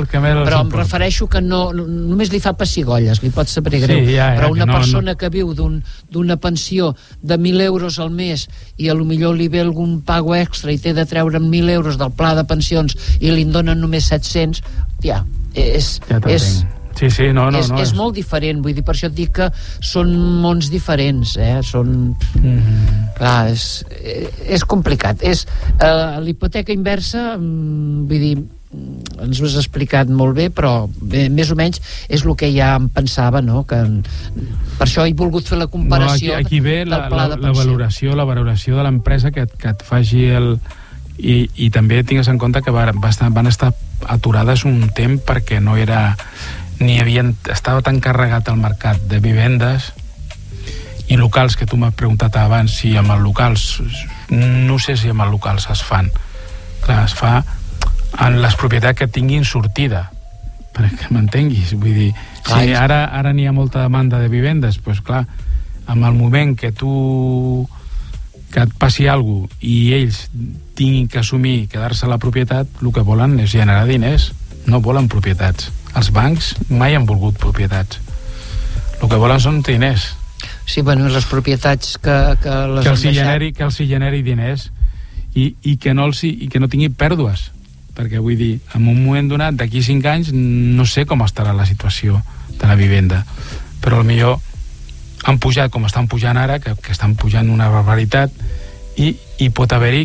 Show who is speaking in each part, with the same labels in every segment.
Speaker 1: però em refereixo que només li fa pessigolles, li pot saber greu, però una persona que viu d'una pensió de 1.000 euros al mes i a lo millor li ve algun pago extra i té de treure 1.000 euros del pla de pensions i li en donen només 700, és molt diferent, vull dir, per això et dic que són mons diferents, són... Clar, és complicat. L'hipoteca inversa, vull dir, ens ho has explicat molt bé, però més o menys és el que ja em pensava, no? Que per això he volgut fer la comparació
Speaker 2: aquí ve
Speaker 1: del pla de pensió.
Speaker 2: la valoració de l'empresa que et faci i també tingues en compte que van estar aturades un temps perquè no era... estava tan carregat el mercat de vivendes i locals, que tu m'has preguntat abans si amb els locals, no sé si amb els locals es fan. Clar, es fa en les propietats que tinguin sortida, perquè m'entenguis, vull dir, si ara n'hi ha molta demanda de vivendes, doncs clar, amb el moment que et passi alguna cosa i ells tinguin que assumir quedar-se a la propietat, el que volen és generar diners, no volen propietats. Els bancs mai han volgut propietats. El que volen són diners.
Speaker 1: Sí, bueno, les propietats que els
Speaker 2: generi diners i que no tingui pèrdues. Perquè vull dir, en un moment donat, d'aquí 5 anys, no sé com estarà la situació de la vivenda. Però potser han pujat com estan pujant ara, que estan pujant una barbaritat, i pot haver-hi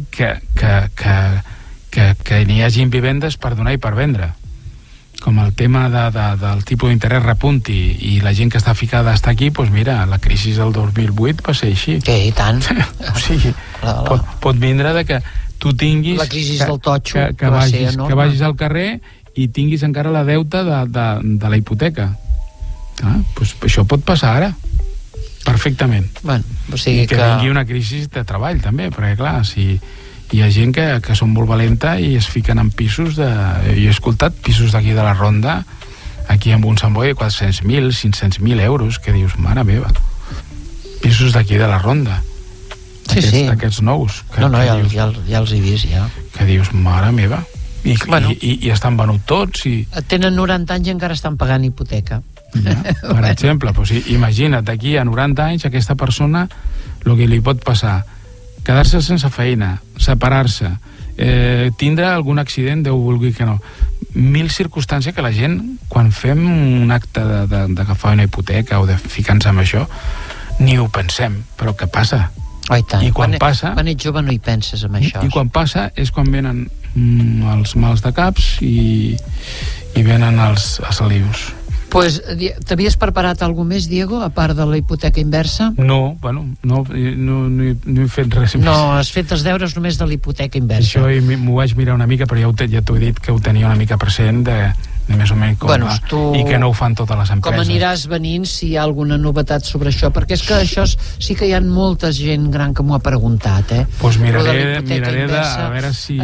Speaker 2: que n'hi hagi vivendes per donar i per vendre. Com el tema del tipus d'interès repunti i la gent que està ficada està aquí, doncs mira, la crisi del 2008 va ser així.
Speaker 1: I tant.
Speaker 2: O sigui, pot vindre de que tu tinguis...
Speaker 1: La crisi del totxo.
Speaker 2: Que vagis al carrer i tinguis encara la deuta de la hipoteca. Doncs això pot passar ara, perfectament.
Speaker 1: Bueno, o sigui
Speaker 2: I que vingui una crisi de treball, també, perquè clar, si... Hi ha gent que són molt valenta i es fiquen en pisos jo he escoltat pisos d'aquí de la Ronda, aquí amb un Sant Boi de 400.000, 500.000 euros, que dius, mare meva, pisos d'aquí de la Ronda, aquests nous
Speaker 1: ja els he vist, ja,
Speaker 2: que dius, mare meva, i estan venuts tots
Speaker 1: tenen 90 anys i encara estan pagant hipoteca,
Speaker 2: per exemple. Imagina't, d'aquí a 90 anys aquesta persona, el que li pot passar, quedar-se sense feina, separar-se, tindre algun accident, Déu vulgui que no, 1000 circumstàncies que la gent, quan fem un acte d'agafar una hipoteca o de ficar-nos amb això, ni ho pensem, però què passa?
Speaker 1: I quan ets jove no hi penses en això.
Speaker 2: I quan passa és quan venen els mals de caps i venen els alius.
Speaker 1: Pues, t'havies preparat alguna més, Diego, a part de la hipoteca inversa?
Speaker 2: No he fet res més.
Speaker 1: No, has fet els deures només de la hipoteca inversa.
Speaker 2: Això m'ho vaig mirar una mica, però ja t'ho he dit que ho tenia una mica present de més o menys com i que no ho fan totes les empreses.
Speaker 1: Com aniràs venint si hi ha alguna novetat sobre això? Perquè és que això sí que hi ha molta gent gran que m'ho ha preguntat,
Speaker 2: Doncs miraré a veure si...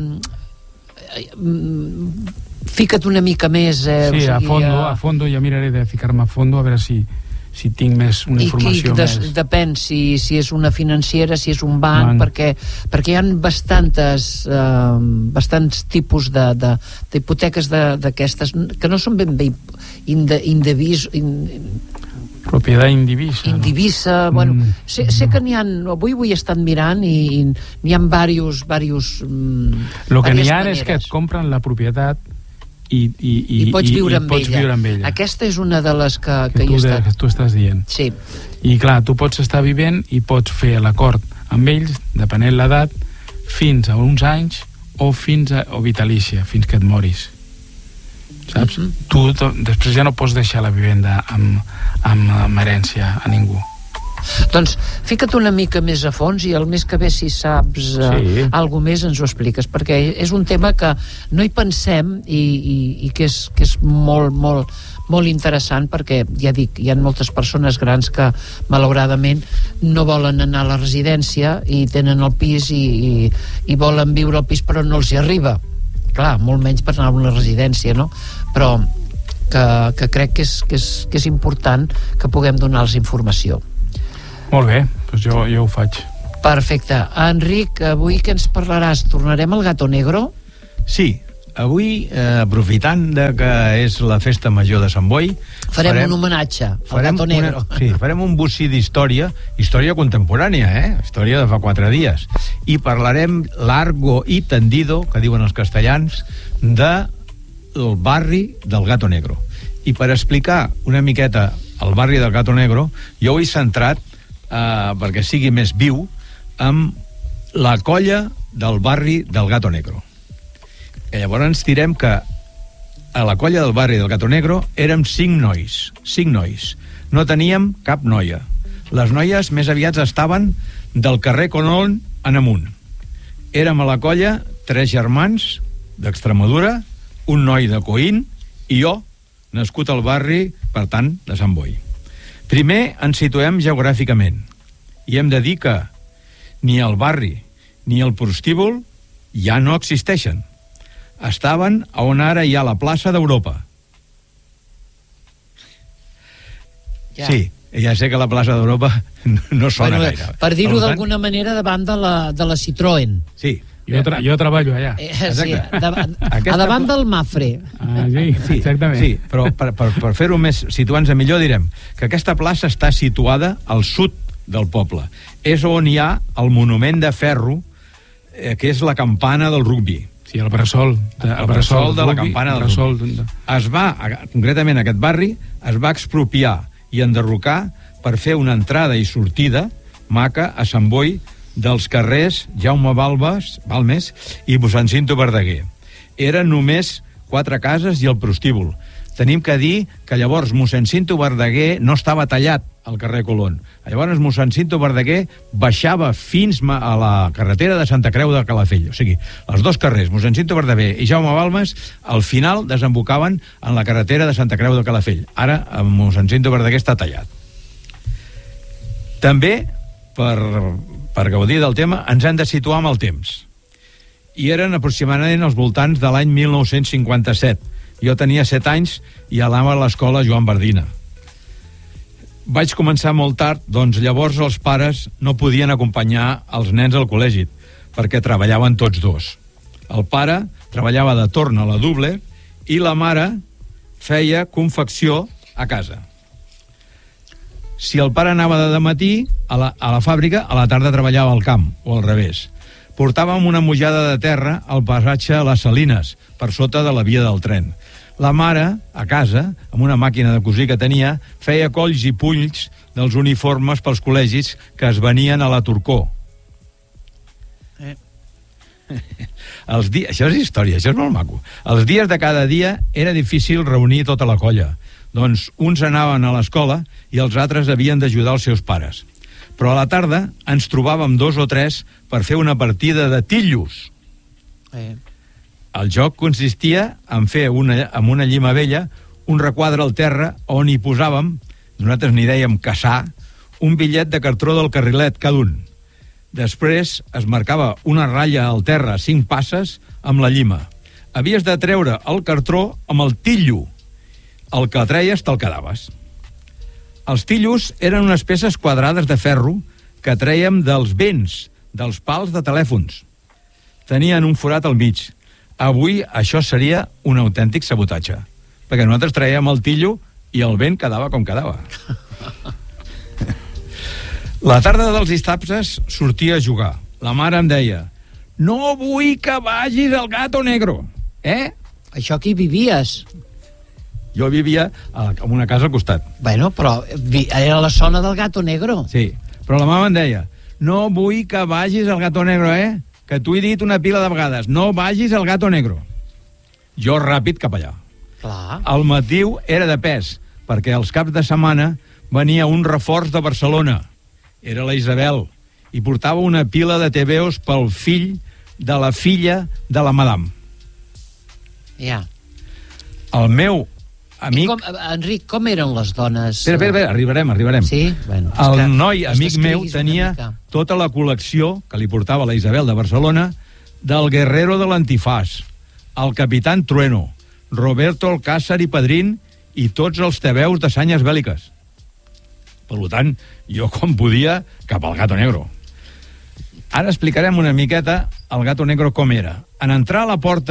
Speaker 1: Fica't una mica més,
Speaker 2: sí, a fondo, ja miraré de ficar-me a fondo a veure si tinc una informació més.
Speaker 1: Depèn si és una financera, si és un banc, perquè hi ha bastants tipus d'hipoteques d'aquestes que no són ben bé
Speaker 2: propietat indivisa.
Speaker 1: Bueno, sé que n'hi ha, avui ho he estat mirant i n'hi ha diversos
Speaker 2: el que n'hi ha és que et compren la propietat i pots viure amb ella.
Speaker 1: Aquesta és una de les que hi he estat.
Speaker 2: Que tu estàs dient.
Speaker 1: Sí.
Speaker 2: I clar, tu pots estar vivent i pots fer l'acord amb ells, depenent l'edat, fins a uns anys o vitalícia, fins que et moris. Saps? Tu després ja no pots deixar la vivenda amb herència a ningú.
Speaker 1: Doncs fica't una mica més a fons i el mes que ve, si saps alguna més, ens ho expliques, perquè és un tema que no hi pensem i que és molt, molt, molt interessant, perquè ja dic, hi ha moltes persones grans que malauradament no volen anar a la residència i tenen el pis i volen viure al pis però no els hi arriba, clar, molt menys per anar a una residència, no? Però que crec que és important que puguem donar-los informació.
Speaker 2: Molt bé, doncs jo ho faig.
Speaker 1: Perfecte. Enric, avui què ens parlaràs? Tornarem al Gato Negro?
Speaker 3: Sí, avui, aprofitant de que és la festa major de Sant Boi,
Speaker 1: farem un homenatge al Gato Negro.
Speaker 3: Farem un bocí d'història, història contemporània, història de fa 4 dies, i parlarem largo i tendido, que diuen els castellans, del barri del Gato Negro. I per explicar una miqueta el barri del Gato Negro, jo ho he centrat, perquè sigui més viu, amb la colla del barri del Gato Negro. I llavors direm que a la colla del barri del Gato Negro érem 5 nois. No teníem cap noia. Les noies més aviat estaven del carrer Colón en amunt. Érem a la colla 3 germans d'Extremadura, un noi de Coín i jo, nascut al barri, per tant, de Sant Boi. Primer ens situem geogràficament i hem de dir que ni el barri ni el prostíbul ja no existeixen. Estaven on ara hi ha la plaça d'Europa. Ja. Sí, ja sé que la plaça d'Europa no sona gaire.
Speaker 1: Per dir-ho d'alguna manera, davant de la Citroën.
Speaker 3: Sí.
Speaker 2: Jo treballo allà.
Speaker 1: Sí, a davant del Mafre.
Speaker 2: Sí, exactament.
Speaker 3: Sí, però per fer-ho més, situant-se millor, direm que aquesta plaça està situada al sud del poble. És on hi ha el monument de ferro, que és la campana del rugbi.
Speaker 2: Sí, el bressol.
Speaker 3: El bressol de la campana del rugbi. Concretament aquest barri, es va expropiar i enderrocar per fer una entrada i sortida maca a Sant Boi dels carrers Jaume Balmes i mossèn Cinto Verdaguer. Eren només 4 cases i el prostíbul. Tenim que dir que llavors mossèn Cinto Verdaguer no estava tallat al carrer Colón. Llavors mossèn Cinto Verdaguer baixava fins a la carretera de Santa Creu de Calafell. O sigui, els 2 carrers, mossèn Cinto Verdaguer i Jaume Balmes, al final desembocaven en la carretera de Santa Creu de Calafell. Ara, mossèn Cinto Verdaguer està tallat. També, per gaudir del tema, ens hem de situar amb el temps. I eren aproximadament als voltants de l'any 1957. Jo tenia 7 anys i anava a l'escola Joan Bardina. Vaig començar molt tard, doncs llavors els pares no podien acompanyar els nens al col·legi, perquè treballaven tots 2. El pare treballava de torn a la Doble i la mare feia confecció a casa. Si el pare anava de matí a la fàbrica, a la tarda treballava al camp, o al revés. Portàvem una mujada de terra al passatge a les Salines, per sota de la via del tren. La mare, a casa, amb una màquina de cosir que tenia, feia colls i punys dels uniformes pels col·legis que es venien a la Torcó. Això és història, això és molt maco. Els dies de cada dia era difícil reunir tota la colla. Doncs uns anaven a l'escola i els altres havien d'ajudar els seus pares. Però a la tarda ens trobàvem 2 o 3 per fer una partida de tillos. El joc consistia en fer amb una llima vella un requadre al terra on hi posàvem, nosaltres n'hi dèiem caçar, un bitllet de cartró del carrilet cada un. Després es marcava una ratlla al terra 5 passes amb la llima. Havies de treure el cartró amb el tillo. El que treies te'l quedaves. Els tillos eren unes peces quadrades de ferro que trèiem dels vents, dels pals de telèfons. Tenien un forat al mig. Avui això seria un autèntic sabotatge, perquè nosaltres trèiem el tillo i el vent quedava com quedava. La tarda dels dissabtes sortia a jugar. La mare em deia: no vull que vagis al Gato Negro.
Speaker 1: Això aquí vivies?
Speaker 3: Jo vivia en una casa al costat.
Speaker 1: Bueno, però era la zona del Gato Negro.
Speaker 3: Sí, però la mama em deia: no vull que vagis al Gato Negro, que t'ho he dit una pila de vegades, no vagis al Gato Negro. Jo ràpid cap allà.
Speaker 1: Clar.
Speaker 3: El motiu era de pes, perquè els caps de setmana venia un reforç de Barcelona. Era la Isabel, i portava una pila de tebeos pel fill de la filla de la madame.
Speaker 1: Ja.
Speaker 3: El meu amic...
Speaker 1: Enric, com eren les dones?
Speaker 3: Espera, arribarem.
Speaker 1: Sí? Bueno,
Speaker 3: el noi, amic meu, tenia tota la col·lecció que li portava la Isabel de Barcelona del Guerrero de l'Antifàs, el Capitán Trueno, Roberto Alcázar i Padrín i tots els tebeus de sanyes bèl·liques. Per tant, jo quan podia, cap al Gato Negro. Ara explicarem una miqueta el Gato Negro com era. En entrar a la porta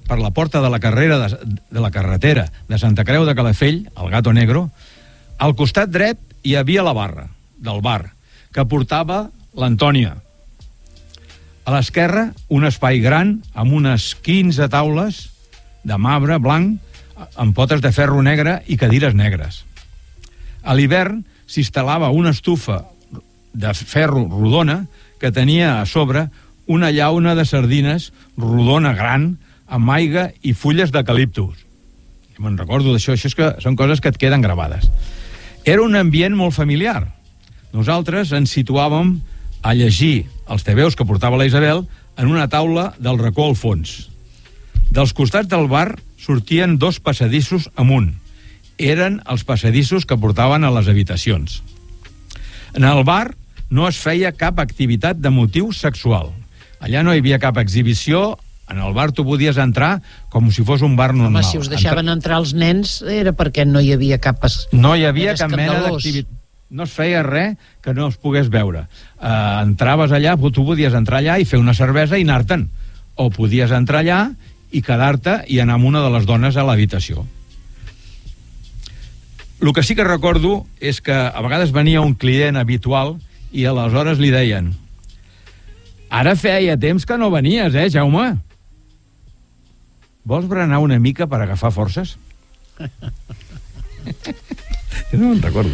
Speaker 3: per la porta de la carretera de Santa Creu de Calafell, al Gato Negro, al costat dret hi havia la barra del bar, que portava l'Antònia. A l'esquerra, un espai gran amb unes 15 taules de marbre blanc amb potes de ferro negre i cadires negres. A l'hivern s'instal·lava una estufa de ferro rodona que tenia a sobre una llauna de sardines rodona gran amb aigua i fulles d'eucaliptus. Me'n recordo d'això, això és que són coses que et queden gravades. Era un ambient molt familiar. Nosaltres ens situàvem a llegir els tebeus que portava la Isabel en una taula del racó al fons. Dels costats del bar sortien 2 passadissos amunt. Eren els passadissos que portaven a les habitacions. En el bar no es feia cap activitat de motiu sexual. Allà no hi havia cap exhibició. En el bar tu podies entrar com si fos un bar normal.
Speaker 1: Home, si us deixaven entrar els nens era perquè no hi havia cap...
Speaker 3: No hi havia cap mena d'activitat. No es feia res que no es pogués veure. Entraves allà, tu podies entrar allà i fer una cervesa i anar-te'n. O podies entrar allà i quedar-te i anar amb una de les dones a l'habitació. El que sí que recordo és que a vegades venia un client habitual i aleshores li deien: ara feia temps que no venies, Jaume? Vols berenar una mica per agafar forces? Jo no me'n recordo.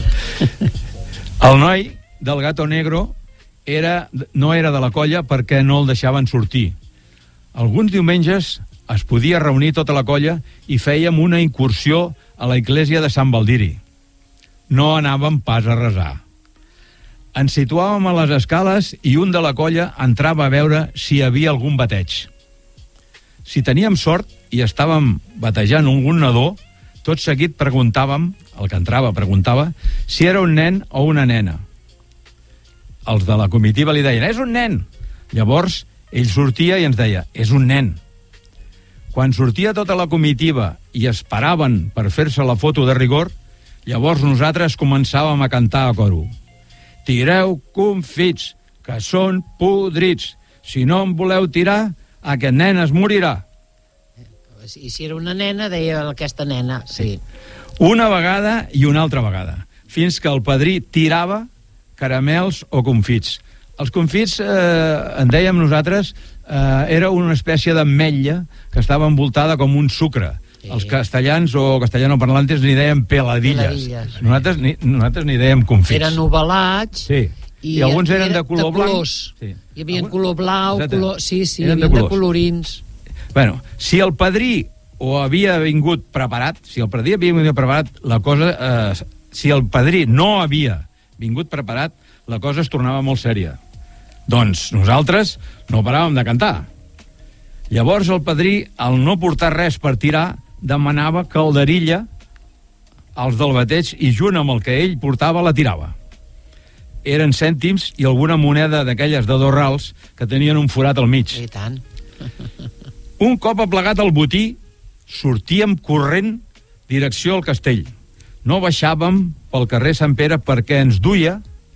Speaker 3: El noi del Gato Negro no era de la colla perquè no el deixaven sortir. Alguns diumenges es podia reunir tota la colla i fèiem una incursió a la església de Sant Baldiri. No anàvem pas a resar. Ens situàvem a les escales i un de la colla entrava a veure si hi havia algun bateig. Si teníem sort i estàvem batejant algun nadó, tot seguit preguntàvem, el que entrava preguntava, si era un nen o una nena. Els de la comitiva li deien: és un nen! Llavors ell sortia i ens deia: és un nen. Quan sortia tota la comitiva i esperaven per fer-se la foto de rigor, llavors nosaltres començàvem a cantar a coro: tireu confits, que són podrits. Si no en voleu tirar, aquest nen es morirà.
Speaker 1: I si era una nena, deia aquesta nena, sí.
Speaker 3: Una vegada i una altra vegada, fins que el padrí tirava caramels o confits. Els confits, en dèiem nosaltres, era una espècie d'ametlla que estava envoltada com un sucre. Sí. Els castellans o castellanoparlantes n'hi deien peladilles. Nosaltres n'hi dèiem confits.
Speaker 1: Eren ovalats.
Speaker 3: Sí. I alguns eren de color blanc.
Speaker 1: Sí. Hi havia color blau, color... Sí, hi havia de colorins.
Speaker 3: Bueno, si el padrí havia vingut preparat, la cosa... si el padrí no havia vingut preparat, la cosa es tornava molt sèria. Doncs nosaltres no paràvem de cantar. Llavors el padrí, al no portar res per tirar, demanava calderilla als del bateig i junt amb el que ell portava la tirava. Eren cèntims i alguna moneda d'aquelles de 2 rals que tenien un forat al mig.
Speaker 1: I tant.
Speaker 3: Un cop aplegat el botí, sortíem corrent direcció al castell. No baixàvem pel carrer Sant Pere perquè ens duia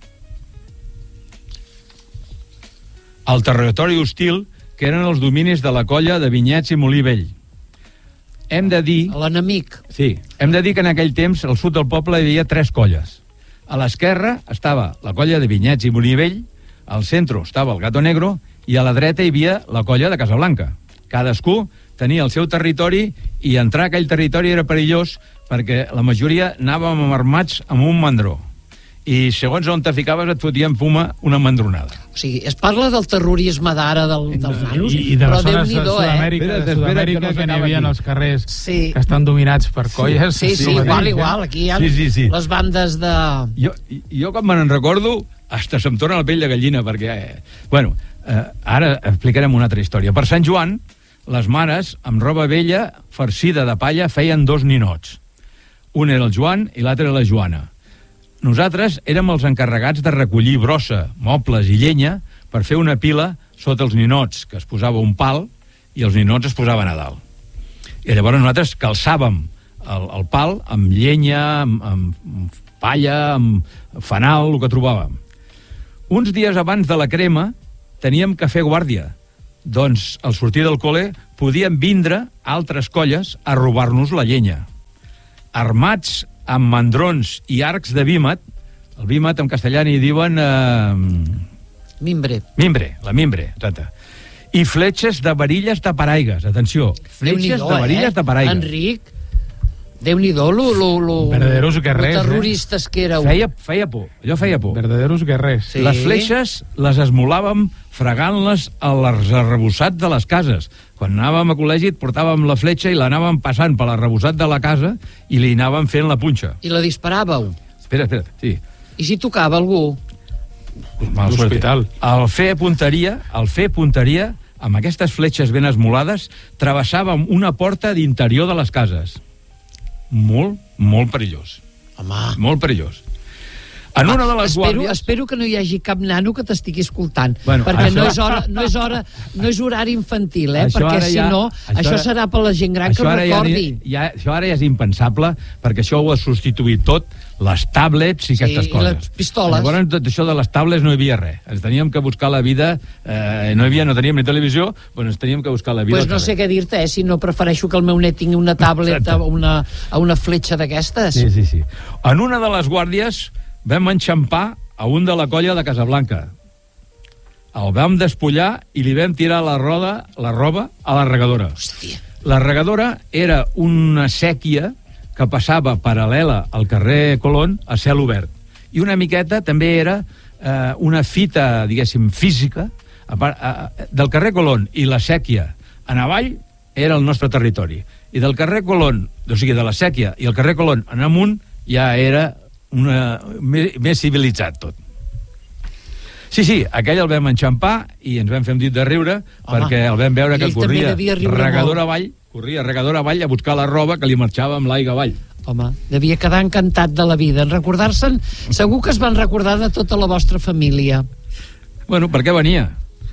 Speaker 3: al territori hostil que eren els dominis de la colla de Vinyets i Molí Vell. Hem de dir...
Speaker 1: L'enemic.
Speaker 3: Sí, hem de dir que en aquell temps al sud del poble hi havia 3 colles. A l'esquerra estava la colla de Vinyets i Molí Vell, al centre estava el Gato Negro i a la dreta hi havia la colla de Casablanca. Cadascú tenia el seu territori i entrar a aquell territori era perillós perquè la majoria anàvem armats amb un mandró. I segons on te ficaves et fotien fuma una mandronada.
Speaker 1: O sigui, es parla del terrorisme d'ara dels nanos,
Speaker 2: i de les zones de Sud-amèrica que n'hi havia els carrers que estan dominats per colles.
Speaker 1: Sí, igual. Aquí hi ha les bandes de...
Speaker 3: Jo quan me'n recordo, hasta se'm torna la pell de gallina, perquè... Bueno, ara explicarem una altra història. Per Sant Joan, les mares, amb roba vella, farcida de palla, feien 2 ninots. Un era el Joan i l'altre era la Joana. Nosaltres érem els encarregats de recollir brossa, mobles i llenya per fer una pila sota els ninots, que es posava un pal i els ninots es posaven a dalt. I llavors nosaltres calçàvem el pal amb llenya, amb palla, amb fanal, el que trobàvem. Uns dies abans de la crema teníem que fer guàrdia. doncs, al sortir del col·le, podien vindre altres colles a robar-nos la llenya. Armats amb mandrons i arcs de vímet, el vímet en castellà n'hi diuen...
Speaker 1: Mimbre.
Speaker 3: La mimbre, exacte. I fletxes de varilles de paraigues, atenció, fletxes de varilles de paraigues.
Speaker 1: Enric, Déu-n'hi-do,
Speaker 2: verdaderos guerrers,
Speaker 1: terroristes que éreu.
Speaker 3: Feia por, allò feia por.
Speaker 2: Verdaderos guerrers.
Speaker 1: Sí.
Speaker 3: Les fletxes les esmolàvem fregant-les als arrebossats de les cases. Quan anàvem a col·legi portàvem la fletxa i l'anàvem passant per l'arrebossat de la casa i li anàvem fent la punxa.
Speaker 1: I la disparàveu?
Speaker 3: Espera, sí.
Speaker 1: I si tocava algú?
Speaker 2: L'hospital.
Speaker 3: Al fer punteria, amb aquestes fletxes ben esmolades, travessàvem una porta d'interior de les cases. Molt, molt perillós.
Speaker 1: Home.
Speaker 3: Molt perillós. En una de les guàrdies...
Speaker 1: Espero que no hi hagi cap nano que t'estigui escoltant,
Speaker 3: bueno,
Speaker 1: perquè
Speaker 3: això...
Speaker 1: no és horari infantil,
Speaker 3: això
Speaker 1: perquè si no, això serà per la gent gran que ho recordi.
Speaker 3: Això ara ja és impensable, perquè això ho ha substituït tot, les tablets i aquestes coses.
Speaker 1: I les pistoles.
Speaker 3: Llavors, tot això de les tablets no hi havia res. Ens teníem que buscar la vida, no teníem ni televisió, doncs ens teníem que buscar la vida.
Speaker 1: Pues no sé què dir-te, si no prefereixo que el meu net tingui una tablet a una fletxa d'aquestes.
Speaker 3: Sí. En una de les guàrdies vam enxampar a un de la colla de Casablanca. El vam despullar i li vam tirar la roba a la regadora.
Speaker 1: Hòstia.
Speaker 3: La regadora era una sèquia que passava paral·lela al carrer Colón a cel obert. I una miqueta també era una fita, diguéssim, física del carrer Colón i la sèquia en avall era el nostre territori. I del carrer Colón, o sigui, de la sèquia i el carrer Colón en amunt ja era més civilitzat tot. Sí, aquell el vam enxampar i ens vam fer un dit de riure. Home, perquè el vam veure que corria regadora avall a buscar la roba que li marxava amb l'aigua avall.
Speaker 1: Home, devia quedar encantat de la vida. En recordar-se'n, segur que es van recordar de tota la vostra família.
Speaker 3: Bueno, per què venia?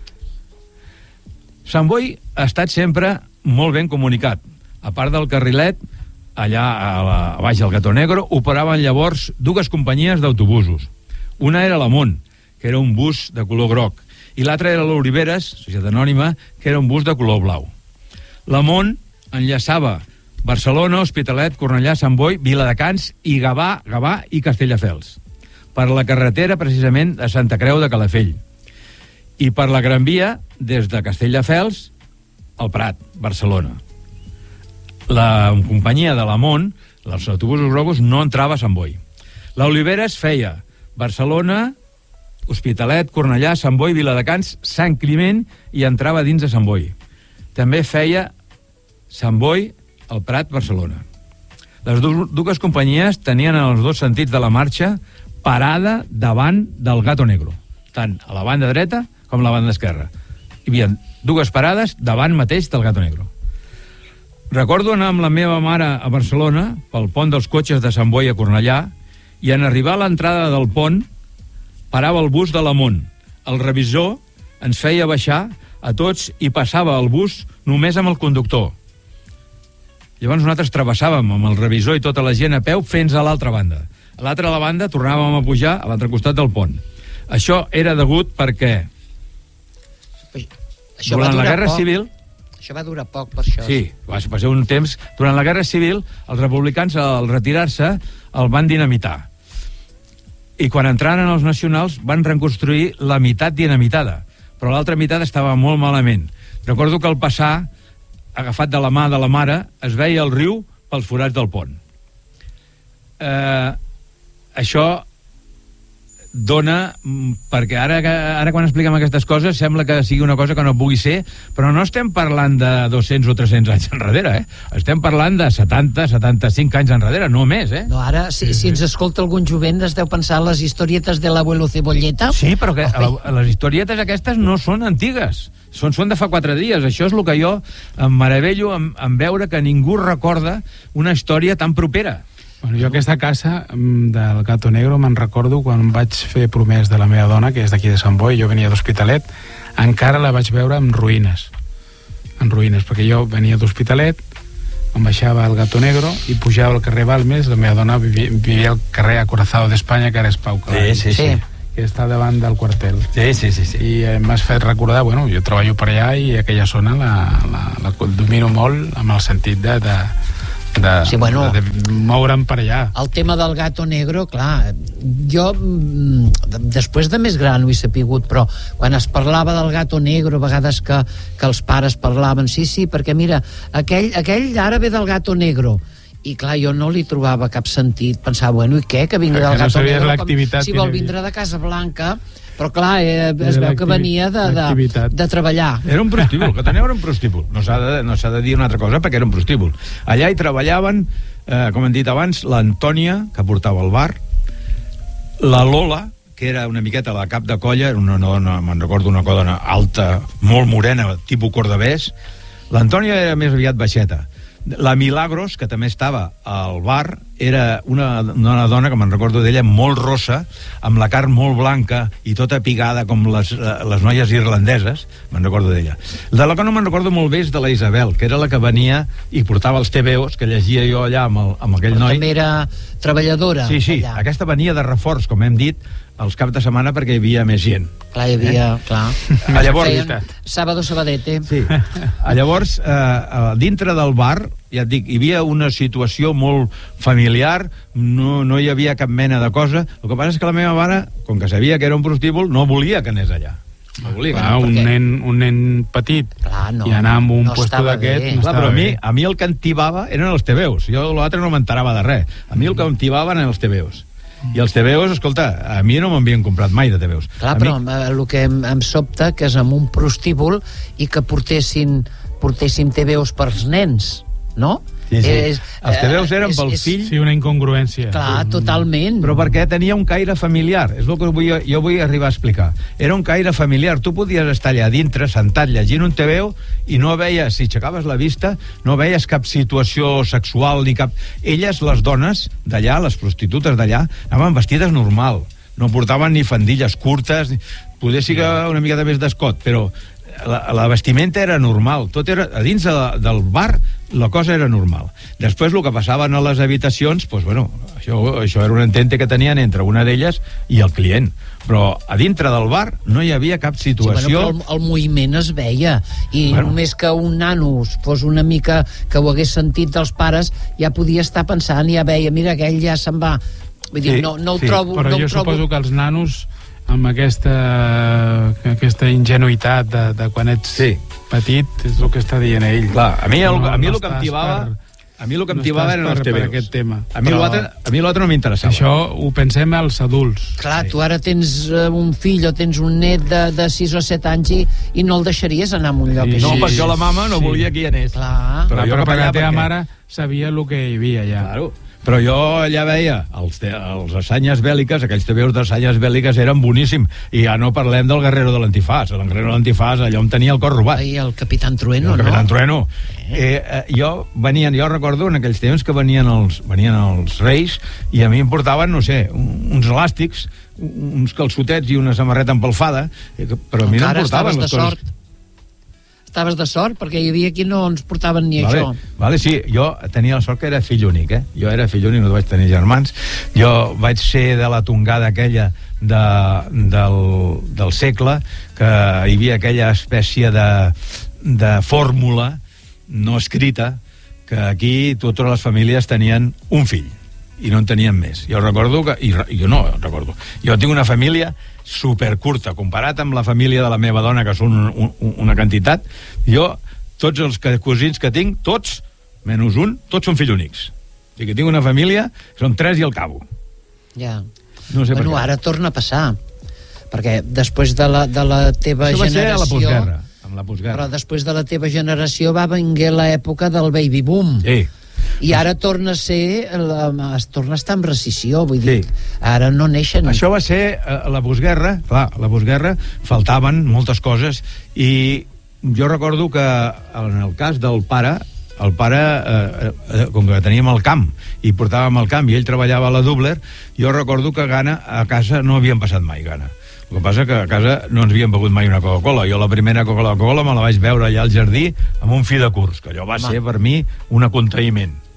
Speaker 3: Sant Boi ha estat sempre molt ben comunicat. A part del carrilet, allà a baix del Gato Negro, operaven llavors dues companyies d'autobusos. Una era la Mont, que era un bus de color groc, i l'altra era l'Oliveres, societat anònima, que era un bus de color blau. La Mont enllaçava Barcelona, Hospitalet, Cornellà, Sant Boi, Viladecans i Gavà i Castelldefels, per la carretera precisament de Santa Creu de Calafell, i per la Gran Via des de Castelldefels al Prat, Barcelona. La companyia de la Mont, els autobusos grocs, no entrava a Sant Boi. L'Oliveres feia Barcelona, Hospitalet, Cornellà, Sant Boi, Viladecans, Sant Climent i entrava dins de Sant Boi. També feia Sant Boi, el Prat, Barcelona. Les dues companyies tenien en els dos sentits de la marxa parada davant del Gato Negro, tant a la banda dreta com a la banda esquerra. Hi havia dues parades davant mateix del Gato Negro. Recordo anar amb la meva mare a Barcelona pel pont dels cotxes de Sant Boi a Cornellà i en arribar a l'entrada del pont parava el bus de la Mont. El revisor ens feia baixar a tots i passava el bus només amb el conductor. Llavors nosaltres travessàvem amb el revisor i tota la gent a peu fins a l'altra banda. A l'altra banda tornàvem a pujar a l'altre costat del pont. Això era degut perquè durant la Guerra Civil...
Speaker 1: Això va durar poc, per això.
Speaker 3: Sí, va ser un temps. Durant la Guerra Civil, els republicans, al retirar-se, el van dinamitar. I quan entraren els nacionals, van reconstruir la meitat dinamitada. Però l'altra meitat estava molt malament. Recordo que al passar, agafat de la mà de la mare, es veia el riu pels forats del pont. Això dona, perquè ara quan expliquem aquestes coses sembla que sigui una cosa que no pugui ser, però no estem parlant de 200 o 300 anys enrere, estem parlant de 70, 75 anys enrere, no més,
Speaker 1: No, ara, si ens escolta algun jovent, es deu pensar les historietes de l'abuelo Cebolleta.
Speaker 3: Sí, però que les historietes aquestes no són antigues, són de fa 4 dies. Això és el que jo em meravello en veure que ningú recorda una història tan propera.
Speaker 2: Bueno, jo aquesta casa del Gato Negro me'n recordo quan vaig fer promès de la meva dona, que és d'aquí de Sant Boi, jo venia d'Hospitalet, encara la vaig veure en ruïnes, perquè jo venia d'Hospitalet, em baixava al Gato Negro i pujava al carrer Balmes, la meva dona vivia al carrer Acorazado d'Espanya, que ara és Pau Clavell.
Speaker 3: Sí.
Speaker 2: que està davant del quartel.
Speaker 3: Sí.
Speaker 2: I m'has fet recordar, bueno, jo treballo per allà i aquella zona la domino molt amb el sentit de moure'm per allà.
Speaker 1: El tema del gato negro, clar, jo després de més gran ho he sapigut, però quan es parlava del gato negro, a vegades que els pares parlaven, sí, perquè mira, aquell ara ve del gato negro, i clar, jo no li trobava cap sentit, pensava, bueno, i què, que vingui del gato negro, si vol vindre de Casablanca, però clar, es veu que venia de treballar.
Speaker 3: Era un prostíbul, que tenia un prostíbul. No s'ha de dir una altra cosa, perquè era un prostíbul. Allà hi treballaven, com hem dit abans, l'Antònia, que portava el bar, la Lola, que era una miqueta la cap de colla, una dona, me'n recordo, una dona alta, molt morena, tipus cordavès. L'Antònia era més aviat baixeta. La Milagros, que també estava al bar, era una dona, que me'n recordo d'ella, molt rossa, amb la carn molt blanca i tota pigada com les noies irlandeses, me'n recordo d'ella. De la que no me'n recordo molt bé és de la Isabel, que era la que venia i portava els TVOs, que llegia jo allà amb aquell noi.
Speaker 1: També era treballadora.
Speaker 3: Sí,
Speaker 1: allà.
Speaker 3: Aquesta venia de reforç, com hem dit, els caps de setmana perquè hi havia més gent.
Speaker 1: Clar, hi havia, clar.
Speaker 3: Llavors,
Speaker 1: Sábado Sabadete.
Speaker 3: Sí. Llavors, dintre del bar, ja et dic, hi havia una situació molt familiar, no hi havia cap mena de cosa. El que passa és que la meva mare, com que sabia que era un prostíbul, no volia que anés allà. No volia.
Speaker 2: Clar, un nen petit, clar, i anar amb un puesto d'aquest...
Speaker 3: Clar, però a mi el que em tibava eren els TVOs. Jo l'altre no m'enterava de res. A mi el que em tibaven eren els TVOs. I els TVOs, escolta, a mi no m'havien comprat mai de TVOs.
Speaker 1: Clar, però el que em sobta que és amb un prostíbul i que portessin TVOs pers nens, no?
Speaker 3: Sí. Els TVOs eren pel fill.
Speaker 2: Sí, una incongruència.
Speaker 1: Clar, totalment.
Speaker 3: Però perquè tenia un caire familiar, és el que jo vull arribar a explicar. Era un caire familiar, tu podies estar allà dintre, sentat, llegint un TVO, i no veies, si aixecaves la vista, no veies cap situació sexual, ni cap... Elles, les dones d'allà, les prostitutes d'allà, anaven vestides normal, no portaven ni faldilles curtes, poder ser una miqueta més d'escot, però la vestimenta era normal, tot era a dins del bar, la cosa era normal. Després el que passaven a les habitacions, doncs, bueno, això era un entente que tenien entre una d'elles i el client, però a dintre del bar no hi havia cap situació.
Speaker 1: Sí, bueno, però el moviment es veia, i només que un nano fos una mica que ho hagués sentit dels pares, ja podia estar pensant, ja veia, mira, aquell ja se'n va. Vull dir, no ho trobo...
Speaker 2: Però jo suposo que els nanos, amb aquesta ingenuïtat de quan ets petit, és el que està dient ell.
Speaker 3: Clar, a mi el que em tibava eren els TVOs. A mi l'altre no m'interessava.
Speaker 2: Això ho pensem als adults.
Speaker 1: Clar, tu ara tens un fill o tens un net de 6 o 7 anys i no el deixaries anar a un lloc així.
Speaker 3: No, perquè la mama no volia que hi anés.
Speaker 1: Clar.
Speaker 2: Però perquè la teva mare sabia el que hi havia allà.
Speaker 3: Claro. Però jo allà veia els assanyes bèl·liques, aquells TVOs d'assanyes bèl·liques eren boníssims, i ja no parlem del Guerrero de l'Antifàs. El Guerrero de l'Antifàs, allò em tenia el cor robat.
Speaker 1: I el Capitán Trueno, no?
Speaker 3: El Capitán Trueno. Jo recordo en aquells temps que venien els Reis, i a mi em portaven, no sé, uns elàstics, uns calçotets i una samarreta empalfada, però a mi no em portaven les coses.
Speaker 1: Estaves de sort, perquè hi havia qui no ens portaven ni això.
Speaker 3: Vale, sí, jo tenia la sort que era fill únic, Jo era fill únic, no vaig tenir germans. Jo vaig ser de la tongada aquella del segle, que hi havia aquella espècie de fórmula no escrita, que aquí totes les famílies tenien un fill, i no en tenien més. Jo recordo que... Jo tinc una família supercurta, comparat amb la família de la meva dona, que són una quantitat. Jo, tots els cosins que tinc, tots, menys un, tots són fills únics. O sigui que tinc una família, són 3 i al cabo.
Speaker 1: Ja.
Speaker 3: No sé
Speaker 1: bueno, ara torna a passar, perquè després de la teva generació... Això va ser a
Speaker 3: la postguerra.
Speaker 1: Però després de la teva generació va venir l'època del baby boom.
Speaker 3: Sí.
Speaker 1: I ara torna a estar en recessió, vull dir, ara no neixen.
Speaker 3: Això va ser a la postguerra. Clar, a la postguerra faltaven moltes coses, i jo recordo que en el cas del pare, com que teníem el camp i portàvem el camp i ell treballava a la Dubler, jo recordo que a casa no havíem passat mai gana. El que passa que a casa no ens havíem begut mai una Coca-Cola. Jo la primera Coca-Cola me la vaig veure allà al jardí amb un fi de curs, que allò va ser per mi un aconseguiment.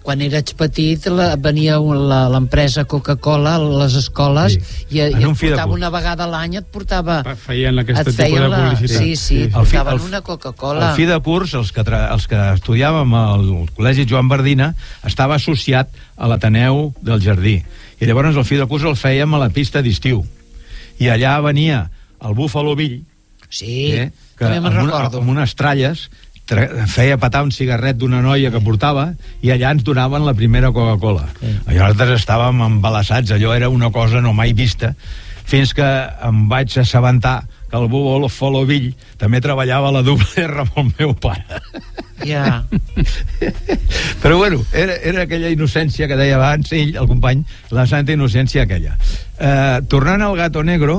Speaker 1: quan eres petit venia l'empresa Coca-Cola a les escoles i et portava una vegada a l'any, et
Speaker 2: feien aquest tipus de publicitat.
Speaker 1: Sí, et portaven una Coca-Cola.
Speaker 3: El fi de curs, els que estudiàvem al Col·legi Joan Bardina, estava associat a l'Ateneu del Jardí. I llavors el fi de curs el fèiem a la pista d'estiu. I allà venia el Búfalo Bill,
Speaker 1: que amb
Speaker 3: unes tralles feia petar un cigarret d'una noia que portava i allà ens donaven la primera Coca-Cola. I nosaltres estàvem embalassats, allò era una cosa no mai vista, fins que em vaig assabentar que el Búfalo Bill també treballava a la doble R amb el meu pare.
Speaker 1: Ja.
Speaker 3: Però bueno, era aquella innocència que deia abans ell, el company, la santa innocència aquella. Tornant al Gato Negro,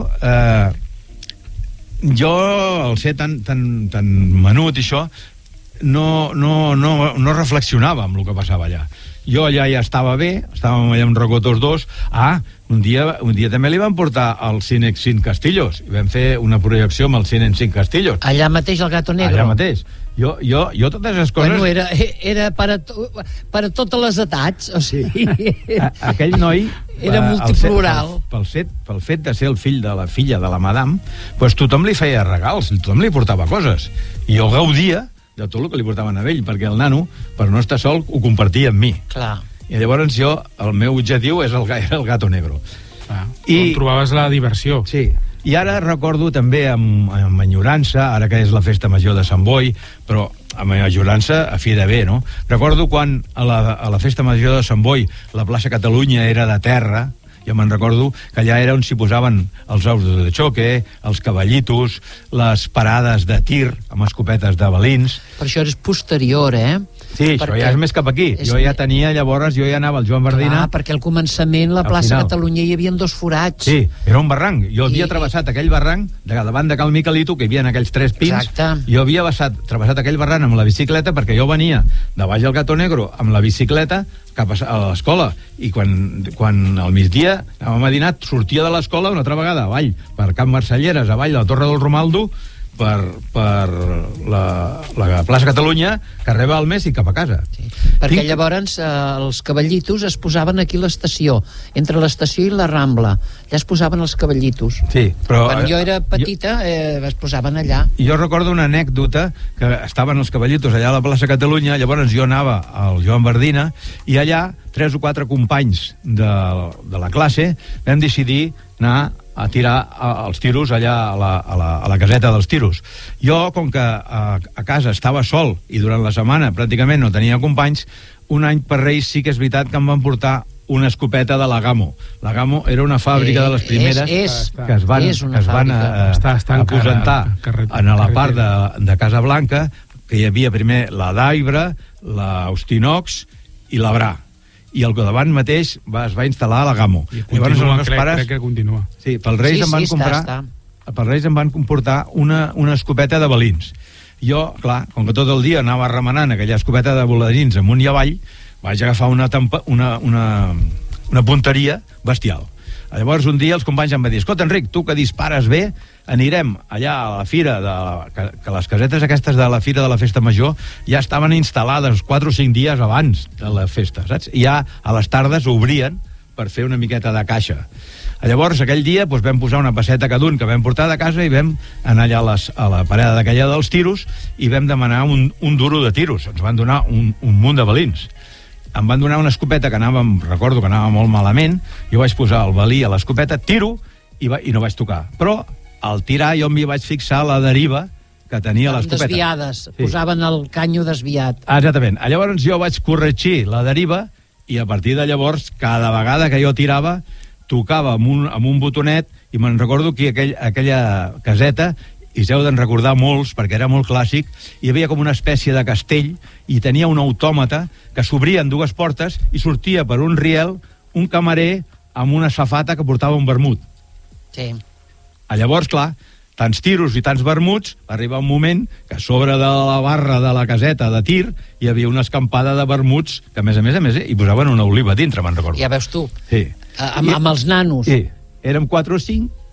Speaker 3: jo, al ser tan menut i això, no reflexionava amb el que passava allà. Jo allà ja estava bé, estàvem allà amb Rocotos 2. Un dia també li van portar al Cine 5 Castillos i vam fer una projecció amb el Cine 5 Castillos.
Speaker 1: Allà mateix al Gato Negro?
Speaker 3: Allà mateix. Jo totes les coses...
Speaker 1: Bueno, era per a totes les edats, o sigui...
Speaker 3: Aquell noi...
Speaker 1: Era multiplural.
Speaker 3: Pel fet de ser el fill de la filla de la madame, pues tothom li feia regals, tothom li portava coses. I jo gaudia de tot el que li portaven a ell, perquè el nano, per no estar sol, ho compartia amb mi.
Speaker 1: Clar.
Speaker 3: I llavors el meu objectiu era el Gato Negro.
Speaker 2: On trobaves la diversió.
Speaker 3: Sí. I ara recordo també amb enyorança, ara que és la festa major de Sant Boi, però amb enyorança a fi de bé, no? Recordo quan a la festa major de Sant Boi la plaça Catalunya era de terra, jo me'n recordo que allà era on s'hi posaven els ous de xoque, els cavallitos, les parades de tir amb escopetes de balins.
Speaker 1: Per això és posterior,
Speaker 3: Sí, això ja és més cap aquí. Jo ja anava al Joan Bardina.
Speaker 1: Clar, perquè al començament la plaça Catalunya hi havia 2 forats.
Speaker 3: Sí, era un barranc. Jo havia travessat aquell barranc davant de Cal Miquelito, que hi havia aquells 3 pins.
Speaker 1: Exacte.
Speaker 3: Jo havia travessat aquell barranc amb la bicicleta perquè jo venia de baix del Gato Negro amb la bicicleta cap a l'escola, i quan al migdia anàvem a dinar, sortia de l'escola una altra vegada avall, per Camp Marcelleres, avall de la Torre del Romaldo, per la plaça Catalunya, carrer Balmes i cap a casa.
Speaker 1: Sí. Perquè llavors els cavallitos es posaven aquí a l'estació, entre l'estació i la Rambla. Allà es posaven els cavallitos.
Speaker 3: Sí, però
Speaker 1: quan jo era petita es posaven allà.
Speaker 3: Jo recordo una anècdota, que estaven els cavallitos allà a la plaça Catalunya, llavors jo anava al Joan Bardina i allà 3 o 4 companys de la classe vam decidir anar a tirar els tiros allà a la caseta dels tiros. Jo, com que a casa estava sol i durant la setmana pràcticament no tenia companys, un any per Reis sí que és veritat que em van portar una escopeta de la Gamo. La Gamo era una fàbrica de les primeres que es van aposentar en la part de Casablanca, que hi havia primer la Daibra, la Austinox i la Bra. I al davant mateix es va instal·lar a la Gamo.
Speaker 2: Crec que continua.
Speaker 3: Sí, pels Reis em van comprar... Pels Reis em van comportar una escopeta de balins. Jo, clar, com que tot el dia anava remenant aquella escopeta de balins amunt i avall, vaig agafar una punteria bestial. Llavors un dia els companys em van dir: escolta, Enric, tu que dispares bé, anirem allà a la fira que les casetes aquestes de la fira de la festa major ja estaven instal·lades 4 o 5 dies abans de la festa, saps? I ja a les tardes obrien per fer una miqueta de caixa. Llavors aquell dia vam posar una passeta cada un que vam portar de casa i vam anar allà a la parada d'aquella dels tiros i vam demanar un duro de tiros. Ens van donar un munt de balins. Em van donar una escopeta que recordo que anava molt malament. Jo vaig posar el balí a l'escopeta, tiro i no vaig tocar. Però al tirar jo m'hi vaig fixar la deriva que tenia l'escopeta.
Speaker 1: Desviades, posaven el canyo desviat.
Speaker 3: Exactament. Llavors jo vaig corregir la deriva i a partir de llavors, cada vegada que jo tirava, tocava amb un botonet, i me'n recordo que aquella caseta, i s'heu d'en recordar molts, perquè era molt clàssic, hi havia com una espècie de castell i tenia un autòmata que s'obrien 2 portes i sortia per un riel un camarer amb una safata que portava un vermut.
Speaker 1: Sí.
Speaker 3: Llavors, clar, tants tiros i tants vermuts, va arribar un moment que a sobre de la barra de la caseta de tir hi havia una escampada de vermuts que, a més, hi posaven una oliva dintre, me'n recordo.
Speaker 1: Ja veus tu.
Speaker 3: Sí.
Speaker 1: Amb els nanos.
Speaker 3: Sí. Érem 4 o 5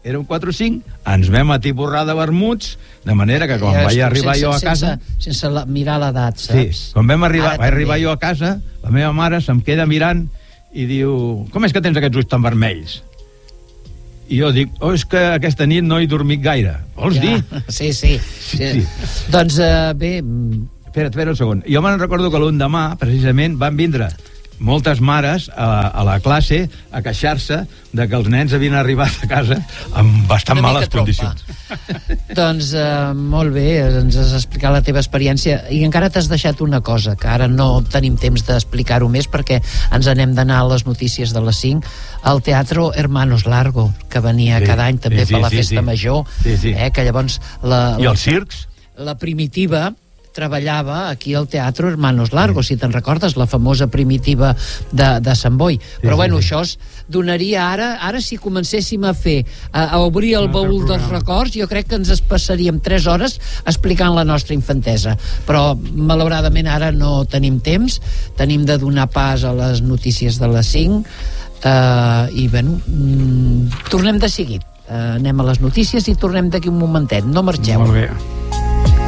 Speaker 3: érem 4 o 5, ens vam atiborrar de vermuts, de manera que quan vaig arribar jo a casa...
Speaker 1: Sense mirar l'edat, saps?
Speaker 3: Sí, quan vaig arribar jo a casa, la meva mare se'm queda mirant i diu, com és que tens aquests ulls tan vermells? I jo dic, és que aquesta nit no he dormit gaire. Vols dir?
Speaker 1: Sí. Doncs, bé...
Speaker 3: Espera un segon. Jo me'n recordo que l'endemà, precisament, van vindre moltes mares a la classe a queixar-se de que els nens havien arribat a casa amb bastant males condicions.
Speaker 1: Doncs molt bé, ens has explicat la teva experiència i encara t'has deixat una cosa que ara no tenim temps d'explicar-ho més perquè ens anem d'anar a les notícies de les 5, al Teatro Hermanos Largo, que venia cada any també per la festa major, que llavors
Speaker 3: i els circs?
Speaker 1: La Primitiva treballava aquí al Teatro Hermanos Largo, si te'n recordes, la famosa Primitiva de Sant Boi. Però bueno, això es donaria ara si comencéssim a fer, a obrir el baúl dels records, jo crec que ens passaríem 3 hores explicant la nostra infantesa. Però, malauradament, ara no tenim temps, tenim de donar pas a les notícies de les 5, i, bueno, tornem de seguit. Anem a les notícies i tornem d'aquí un momentet. No marxeu.
Speaker 2: Molt bé.